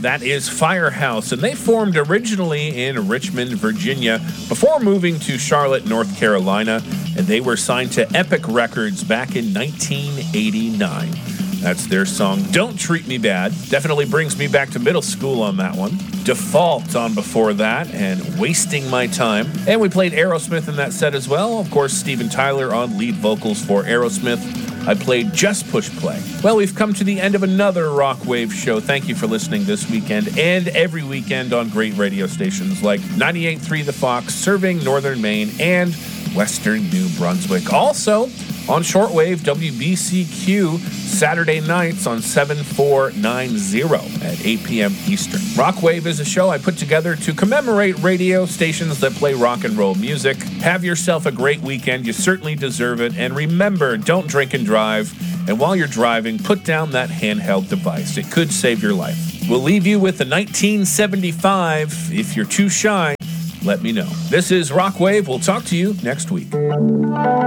that is Firehouse, and they formed originally in Richmond, Virginia, before moving to Charlotte, North Carolina, and they were signed to Epic Records back in 1989. That's their song, Don't Treat Me Bad. Definitely brings me back to middle school on that one. Default on before that, and Wasting My Time. And we played Aerosmith in that set as well. Of course, Steven Tyler on lead vocals for Aerosmith. I played Just Push Play. Well, we've come to the end of another Rock Wave show. Thank you for listening this weekend and every weekend on great radio stations like 98.3 The Fox, serving Northern Maine and Western New Brunswick. Also, on shortwave, WBCQ, Saturday nights on 7490 at 8 p.m. Eastern. Rockwave is a show I put together to commemorate radio stations that play rock and roll music. Have yourself a great weekend. You certainly deserve it. And remember, don't drink and drive. And while you're driving, put down that handheld device. It could save your life. We'll leave you with the 1975. If you're too shy, let me know. This is Rockwave. We'll talk to you next week.